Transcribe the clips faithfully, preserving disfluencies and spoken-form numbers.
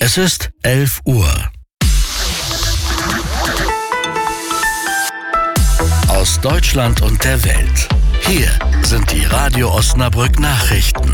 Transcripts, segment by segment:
Es ist elf Uhr. Aus Deutschland und der Welt. Hier sind die Radio Osnabrück Nachrichten.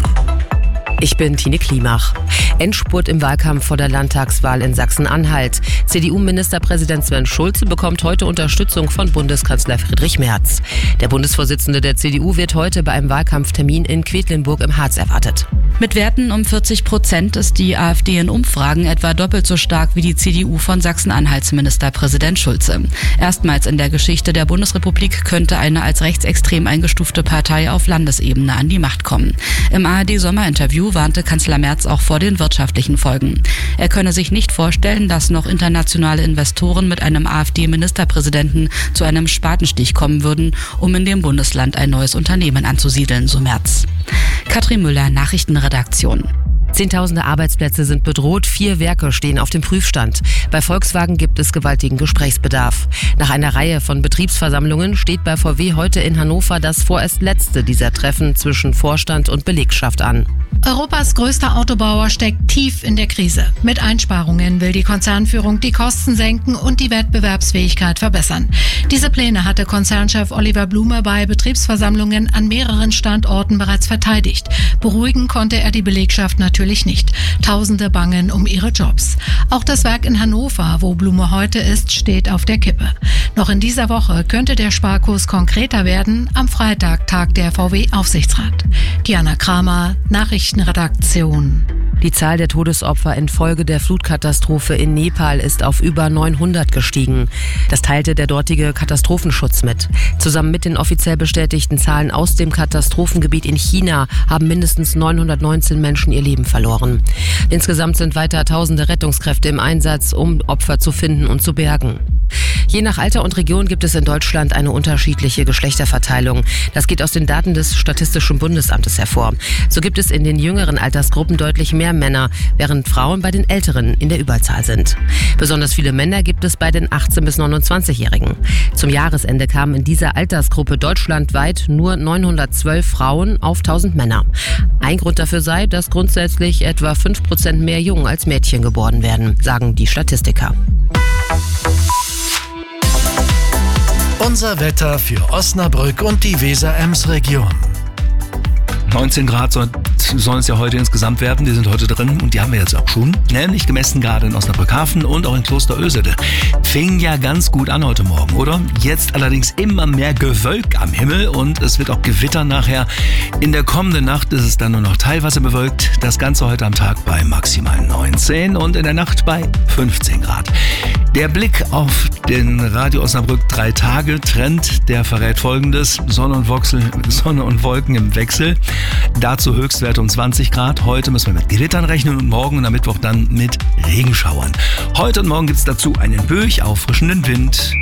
Ich bin Tine Klimach. Endspurt im Wahlkampf vor der Landtagswahl in Sachsen-Anhalt. C D U-Ministerpräsident Sven Schulze bekommt heute Unterstützung von Bundeskanzler Friedrich Merz. Der Bundesvorsitzende der C D U wird heute bei einem Wahlkampftermin in Quedlinburg im Harz erwartet. Mit Werten um vierzig Prozent ist die AfD in Umfragen etwa doppelt so stark wie die C D U von Sachsen-Anhalts Ministerpräsident Schulze. Erstmals in der Geschichte der Bundesrepublik könnte eine als rechtsextrem eingestufte Partei auf Landesebene an die Macht kommen. Im A R D-Sommerinterview warnte Kanzler Merz auch vor den wirtschaftlichen Folgen. Er könne sich nicht vorstellen, dass noch internationale Investoren mit einem AfD-Ministerpräsidenten zu einem Spatenstich kommen würden, um in dem Bundesland ein neues Unternehmen anzusiedeln, so Merz. Katrin Müller, Nachrichtenredaktion. Zehntausende Arbeitsplätze sind bedroht, vier Werke stehen auf dem Prüfstand. Bei Volkswagen gibt es gewaltigen Gesprächsbedarf. Nach einer Reihe von Betriebsversammlungen steht bei V W heute in Hannover das vorerst letzte dieser Treffen zwischen Vorstand und Belegschaft an. Europas größter Autobauer steckt tief in der Krise. Mit Einsparungen will die Konzernführung die Kosten senken und die Wettbewerbsfähigkeit verbessern. Diese Pläne hatte Konzernchef Oliver Blume bei Betriebsversammlungen an mehreren Standorten bereits verteidigt. Beruhigen konnte er die Belegschaft natürlich nicht. Tausende bangen um ihre Jobs. Auch das Werk in Hannover, wo Blume heute ist, steht auf der Kippe. Noch in dieser Woche könnte der Sparkurs konkreter werden. Am Freitag tagt der V W-Aufsichtsrat. Diana Kramer, Nachrichtenredaktion. Die Zahl der Todesopfer infolge der Flutkatastrophe in Nepal ist auf über neunhundert gestiegen. Das teilte der dortige Katastrophenschutz mit. Zusammen mit den offiziell bestätigten Zahlen aus dem Katastrophengebiet in China haben mindestens neunhundertneunzehn Menschen ihr Leben verloren. Insgesamt sind weiter tausende Rettungskräfte im Einsatz, um Opfer zu finden und zu bergen. Je nach Alter und Region gibt es in Deutschland eine unterschiedliche Geschlechterverteilung. Das geht aus den Daten des Statistischen Bundesamtes hervor. So gibt es in den jüngeren Altersgruppen deutlich mehr Männer, während Frauen bei den Älteren in der Überzahl sind. Besonders viele Männer gibt es bei den achtzehn- bis neunundzwanzigjährigen. Zum Jahresende kamen in dieser Altersgruppe deutschlandweit nur neunhundertzwölf Frauen auf tausend Männer. Ein Grund dafür sei, dass grundsätzlich etwa fünf Prozent mehr Jungen als Mädchen geboren werden, sagen die Statistiker. Unser Wetter für Osnabrück und die Weser-Ems-Region. neunzehn Grad soll, sollen es ja heute insgesamt werden. Die sind heute drin und die haben wir jetzt auch schon. Nämlich gemessen gerade in Osnabrückhafen und auch in Kloster Oesede. Fing ja ganz gut an heute Morgen, oder? Jetzt allerdings immer mehr Gewölk am Himmel und es wird auch gewittern nachher. In der kommenden Nacht ist es dann nur noch teilweise bewölkt. Das Ganze heute am Tag bei maximal neunzehn und in der Nacht bei fünfzehn Grad. Der Blick auf den Radio Osnabrück drei Tage Trend, der verrät Folgendes. Sonne und, Voxel, Sonne und Wolken im Wechsel. Dazu Höchstwerte um zwanzig Grad. Heute müssen wir mit Gewittern rechnen und morgen und am Mittwoch dann mit Regenschauern. Heute und morgen gibt es dazu einen böig auffrischenden Wind.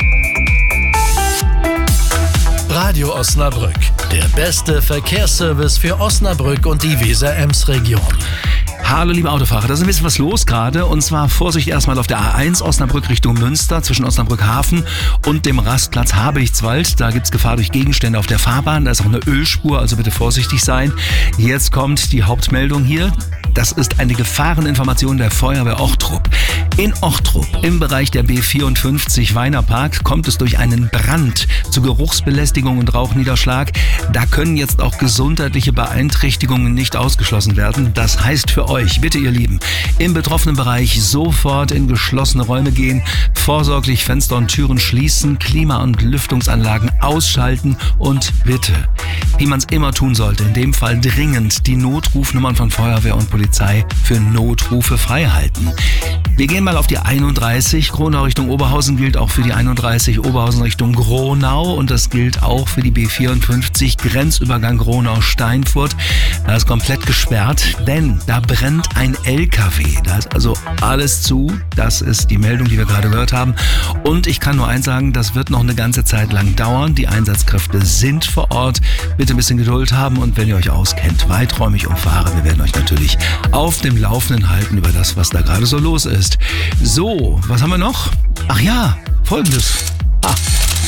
Radio Osnabrück, der beste Verkehrsservice für Osnabrück und die Weser-Ems-Region. Hallo liebe Autofahrer, da ist ein bisschen was los gerade und zwar Vorsicht erstmal auf der A eins Osnabrück Richtung Münster zwischen Osnabrückhafen und dem Rastplatz Habichtswald. Da gibt's Gefahr durch Gegenstände auf der Fahrbahn, da ist auch eine Ölspur, also bitte vorsichtig sein. Jetzt kommt die Hauptmeldung hier. Das ist eine Gefahreninformation der Feuerwehr Ochtrup. In Ochtrup, im Bereich der B vierundfünfzig Weinerpark, kommt es durch einen Brand zu Geruchsbelästigung und Rauchniederschlag. Da können jetzt auch gesundheitliche Beeinträchtigungen nicht ausgeschlossen werden. Das heißt für euch, bitte ihr Lieben, im betroffenen Bereich sofort in geschlossene Räume gehen, vorsorglich Fenster und Türen schließen, Klima- und Lüftungsanlagen ausschalten und bitte, wie man es immer tun sollte, in dem Fall dringend die Notrufnummern von Feuerwehr und Polizei für Notrufe freihalten. Wir gehen mal auf die einunddreißig. Gronau Richtung Oberhausen gilt auch für die einunddreißig. Oberhausen Richtung Gronau und das gilt auch für die B vierundfünfzig. Grenzübergang Gronau-Steinfurt. Da ist komplett gesperrt, denn da brennt ein L K W. Da ist also alles zu. Das ist die Meldung, die wir gerade gehört haben. Und ich kann nur eins sagen, das wird noch eine ganze Zeit lang dauern. Die Einsatzkräfte sind vor Ort. Bitte ein bisschen Geduld haben und wenn ihr euch auskennt, weiträumig umfahren. Wir werden euch natürlich auf dem Laufenden halten über das, was da gerade so los ist. So, was haben wir noch? Ach ja, Folgendes. Ah.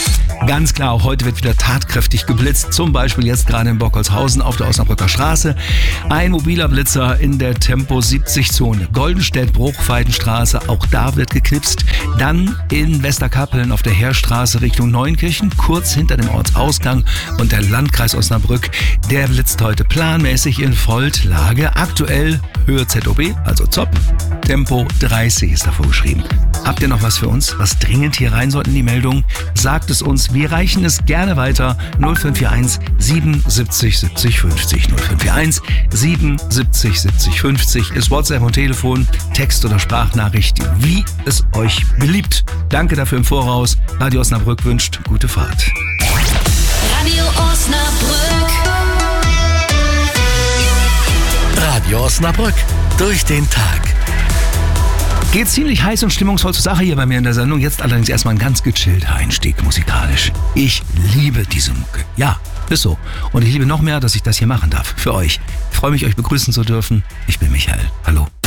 Ganz klar, auch heute wird wieder tatkräftig geblitzt, zum Beispiel jetzt gerade in Bockholzhausen auf der Osnabrücker Straße. Ein mobiler Blitzer in der Tempo siebzig Zone. Goldenstedt-Bruchweidenstraße, auch da wird geknipst. Dann in Westerkappeln auf der Heerstraße Richtung Neunkirchen, kurz hinter dem Ortsausgang, und der Landkreis Osnabrück, der blitzt heute planmäßig in Voltlage. Aktuell Höhe Z O B, also Z O B, Tempo dreißig ist davor geschrieben. Habt ihr noch was für uns, was dringend hier rein sollte in die Meldung? Sagt es uns, wir reichen es gerne weiter. null fünf vier eins siebenundsiebzig siebzig fünfzig. null fünf vier eins siebenundsiebzig siebzig fünfzig ist WhatsApp und Telefon, Text- oder Sprachnachricht, wie es euch beliebt. Danke dafür im Voraus. Radio Osnabrück wünscht gute Fahrt. Radio Osnabrück. Radio Osnabrück. Durch den Tag. Geht ziemlich heiß und stimmungsvoll zur Sache hier bei mir in der Sendung. Jetzt allerdings erstmal ein ganz gechillter Einstieg musikalisch. Ich liebe diese Mucke. Ja, ist so. Und ich liebe noch mehr, dass ich das hier machen darf. Für euch. Ich freue mich, euch begrüßen zu dürfen. Ich bin Michael. Hallo.